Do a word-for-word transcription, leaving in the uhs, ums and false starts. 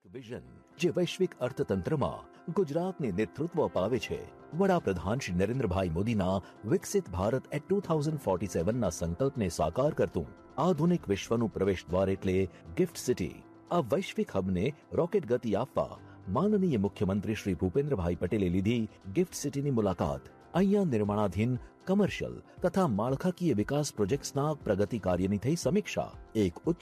Vision જે વૈશ્વિક અર્થતંત્રમાં ગુજરાતને નેતૃત્વ અપાવે છે. વડાપ્રધાન શ્રી નરેન્દ્રભાઈ મોદીના વિકસિત Bharat at two thousand forty સેવનના સંકલ્પને સાકાર કરતું આધુનિક વિશ્વનું પ્રવેશ દ્વાર એટલે ગિફ્ટ સિટી. આ વૈશ્વિક હબને રોકેટ ગતિ આપવા માનનીય મુખ્યમંત્રી શ્રી ભૂપેન્દ્રભાઈ પટેલે લીધી ગિફ્ટ સિટીની મુલાકાત. અહીંયા નિર્માણાધીન કમર્શિયલ તથા માળખાકીય વિકાસ પ્રોજેક્ટ્સના પ્રગતિ કાર્યની થઈ સમીક્ષા. એક ઉચ્ચ